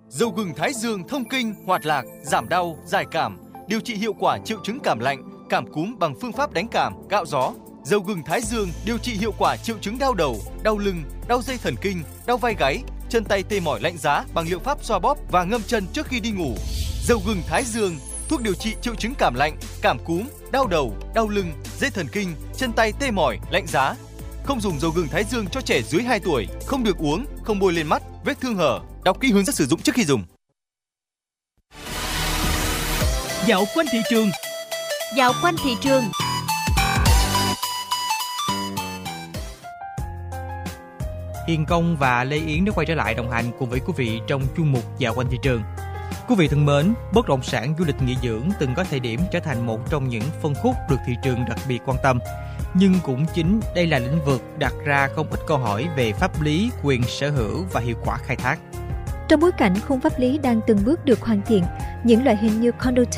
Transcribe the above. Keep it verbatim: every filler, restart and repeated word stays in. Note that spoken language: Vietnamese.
Dầu gừng Thái Dương thông kinh, hoạt lạc, giảm đau, giải cảm, điều trị hiệu quả triệu chứng cảm lạnh, cảm cúm bằng phương pháp đánh cảm, gạo gió. Dầu gừng Thái Dương điều trị hiệu quả triệu chứng đau đầu, đau lưng, đau dây thần kinh, đau vai gáy, chân tay tê mỏi lạnh giá bằng liệu pháp xoa bóp và ngâm chân trước khi đi ngủ. Dầu gừng Thái Dương, thuốc điều trị triệu chứng cảm lạnh, cảm cúm, đau đầu, đau lưng, dây thần kinh, chân tay tê mỏi, lạnh giá. Không dùng dầu gừng Thái Dương cho trẻ dưới hai tuổi, không được uống, không bôi lên mắt, vết thương hở. Đọc kỹ hướng dẫn sử dụng trước khi dùng. Dạo quanh thị trường. Dạo quanh thị trường. Hiền Công và Lê Yến đã quay trở lại đồng hành cùng với quý vị trong chuyên mục Dạo quanh thị trường. Quý vị thân mến, bất động sản du lịch nghỉ dưỡng từng có thời điểm trở thành một trong những phân khúc được thị trường đặc biệt quan tâm. Nhưng cũng chính đây là lĩnh vực đặt ra không ít câu hỏi về pháp lý, quyền sở hữu và hiệu quả khai thác. Trong bối cảnh khung pháp lý đang từng bước được hoàn thiện, những loại hình như condo